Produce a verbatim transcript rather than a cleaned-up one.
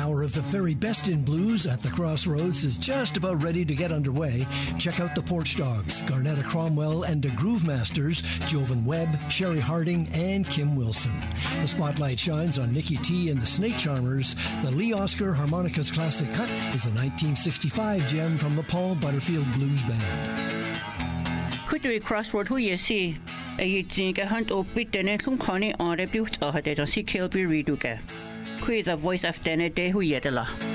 hour of the very best in blues at the Crossroads is just about ready to get underway. Check out the Porch Dogs, Garnetta Cromwell, and the Groove Masters, Jovan Webb, Sherry Harding, and Kim Wilson. The spotlight shines on Nikki T and the Snake Charmers. The Lee Oscar Harmonicas Classic Cut is a nineteen sixty-five gem from the Paul Butterfield Blues Band. Kudui Crossroad hu yesi a jinga hunt o bit dene lung khani on rebut a hade si Kilby Reduke. Kui the voice of dene de hu yedela.